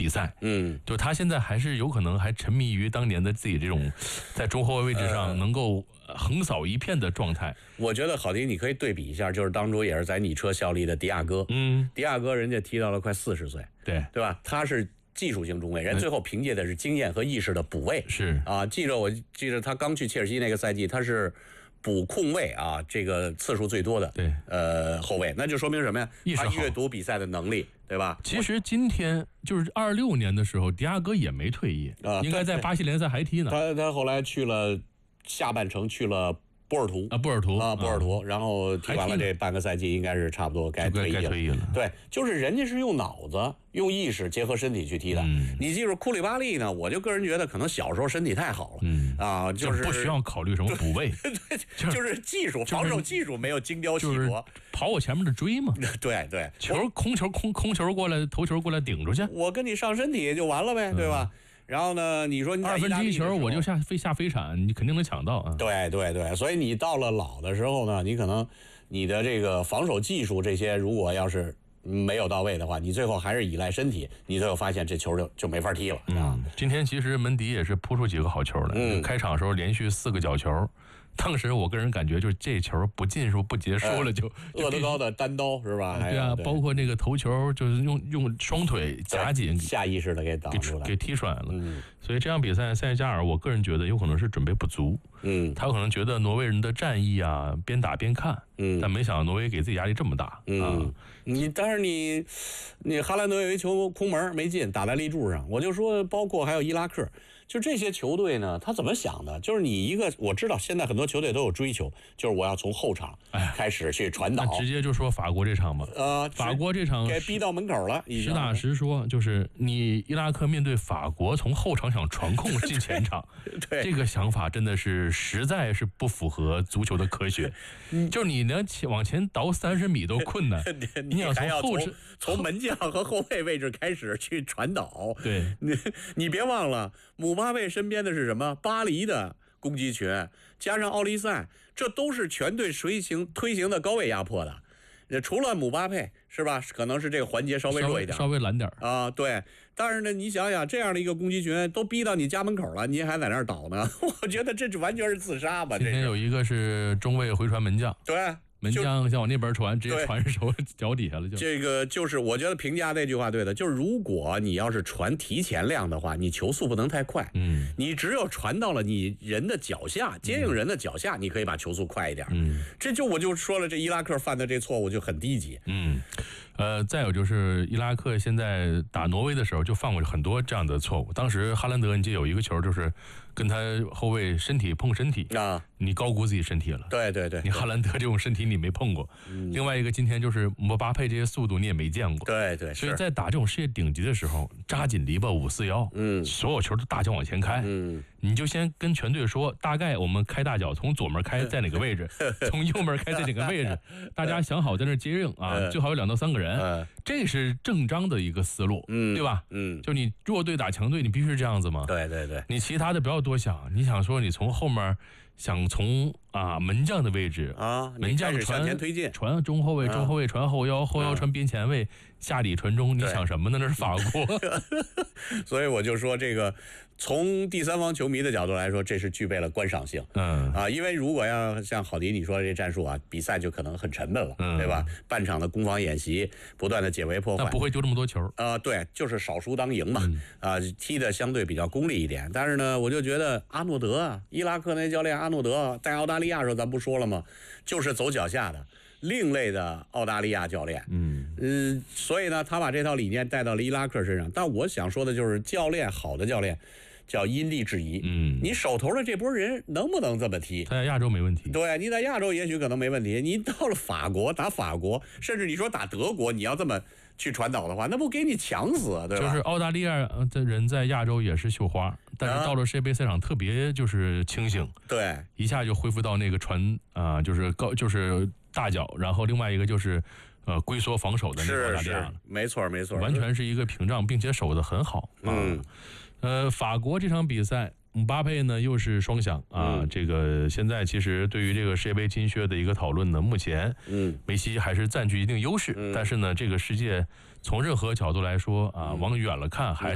比赛，就他现在还是有可能还沉迷于当年的自己这种在中后卫位置上能够横扫一片的状态。 我觉得郝迪你可以对比一下，就是当初也是在你车效力的迪亚哥，迪亚哥人家踢到了快40岁，对吧？他是技术型中卫，人最后凭借的是经验和意识的补位， 是啊， 我记着他刚去切尔西那个赛季，他是补控卫啊，这个次数最多的，后卫，那就说明什么呀？他阅读比赛的能力，对吧？ 其实今天就是26年的时候，迪亚哥也没退役啊，应该在巴西联赛还踢呢。 他后来去了下半程去了波尔图，然后踢完了这半个赛季，应该是差不多该退役了。对，就是人家是用脑子、用意识结合身体去踢的。你记住库里巴利呢，我就个人觉得可能小时候身体太好了，就是不需要考虑什么补位， 对，就是技术、防守技术没有精雕细琢， 跑我前面的追嘛。 对， 空球过来，头球过来顶出去， 我跟你上身体就完了呗，对吧？然后呢？你说你 1/2球我就下飞铲，你肯定能抢到啊！ 对，所以你到了老的时候呢，你可能你的这个防守技术这些，如果要是没有到位的话，你最后还是依赖身体，你最后发现这球就没法踢了啊！ 今天其实门迪也是扑出几个好球来，开场的时候连续4个角球。当时我个人感觉就是这球不进数不结束了，就厄德高的单刀是吧？ 对啊，包括那个头球就是用双腿夹紧， 下意识的给挡出来， 给踢出来了。所以这场比赛塞内加尔，我个人觉得有可能是准备不足。他可能觉得挪威人的战意啊，边打边看。但没想到挪威给自己压力这么大。 但是你哈兰德有一球空门没进，打在立柱上。我就说，包括还有伊拉克。就这些球队呢，他怎么想的？就是我知道现在很多球队都有追求，就是我要从后场开始去传导。 那直接就说法国这场吧。法国这场给逼到门口了。 实打实说，就是你伊拉克面对法国，从后场想传控进前场，这个想法真的是实在是不符合足球的科学。就是你能往前倒30米都困难， 你想从门将和后卫位置开始去传导。 对， 你别忘了。姆巴佩身边的是什么？巴黎的攻击群，加上奥利塞，这都是全队推行的高位压迫的。除了姆巴佩是吧？可能是这个环节稍微弱一点， 稍微懒点啊。对，但是呢，你想想这样的一个攻击群都逼到你家门口了，你还在那儿倒呢？我觉得这完全是自杀吧。 今天有一个是中卫回传门将， 对。 门将向往那边传，直接传手脚底下了。 这个就是我觉得评价那句话对的，就是如果你要是传提前量的话，你球速不能太快。你只有传到了你人的脚下，接应人的脚下，你可以把球速快一点。我就说了，这伊拉克犯的这错误就很低级。 再有就是伊拉克现在打挪威的时候就犯过很多这样的错误。当时哈兰德，你记得有一个球就是跟他后卫身体碰身体啊，你高估自己身体了。 对， 你哈兰德这种身体你没碰过。另外一个今天就是姆巴佩这些速度你也没见过。 对， 所以在打这种世界顶级的时候，扎紧篱笆541，所有球都大脚往前开。你就先跟全队说，大概我们开大脚，从左门开在哪个位置，从右门开在哪个位置，大家想好在那接应啊，最好有2到3个人，这是正章的一个思路，对吧？就你弱队打强队，你必须是这样子嘛。 对， 你其他的不要多想，你想说你从后面想从门将的位置门将向前推进， 传中后卫，中后卫传后腰，后腰传边前卫，下底传中，你想什么呢？那是法国。 所以我就说这个。从第三方球迷的角度来说，这是具备了观赏性。因为如果要像郝迪你说的这战术啊，比赛就可能很沉闷了，对吧？半场的攻防演习，不断的解围破坏， 那不会丢这么多球。 对，就是少输当赢嘛。踢的相对比较功利一点。但是呢，我就觉得阿诺德伊拉克那教练阿诺德在澳大利亚的时候，咱不说了吗？就是走脚下的。另类的澳大利亚教练，所以呢，他把这套理念带到了伊拉克身上。但我想说的就是，好的教练叫因地制宜。你手头的这波人能不能这么踢？ 在亚洲没问题。 对，你在亚洲也许可能没问题，你到了法国打法国，甚至你说打德国，你要这么去传导的话，那不给你抢死啊，对吧？ 就是澳大利亚的人在亚洲也是绣花，但是到了世界杯赛场特别就是清醒， 对， 一下就恢复到那个传就是大脚，然后另外一个就是龟缩防守的那个澳大利亚了。 没错， 完全是一个屏障，并且守得很好。法国这场比赛，姆巴佩呢又是双响这个现在其实对于这个世界杯金靴的一个讨论呢，目前梅西还是占据一定优势，但是呢，这个世界从任何角度来说往远了看，还